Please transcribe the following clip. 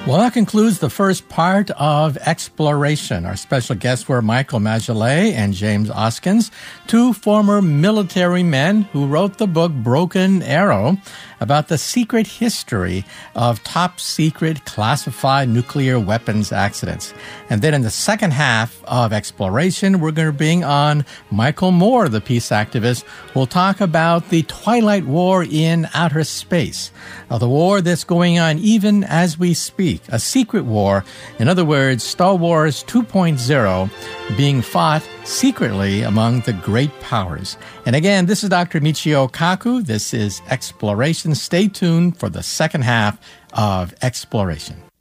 Well, that concludes the first part of Exploration. Our special guests were Michael Magillet and James Oskins, two former military men who wrote the book Broken Arrow about the secret history of top-secret classified nuclear weapons accidents. And then in the second half of Exploration, we're going to bring on Michael Moore, the peace activist, who will talk about the Twilight War in outer space, the war that's going on even as we speak. A secret war, in other words, Star Wars 2.0, being fought secretly among the great powers. And again, this is Dr. Michio Kaku. This is Exploration. Stay tuned for the second half of Exploration.